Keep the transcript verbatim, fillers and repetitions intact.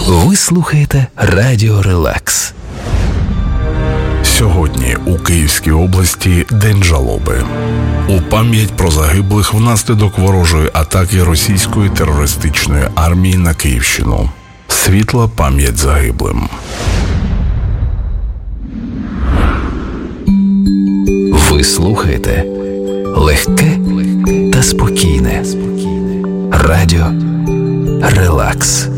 Ви слухаєте Радіо Релакс. Сьогодні у Київській області День жалоби. У пам'ять про загиблих внаслідок ворожої атаки російської терористичної армії на Київщину. Світла пам'ять загиблим. Ви слухаєте легке та спокійне Радіо Релакс.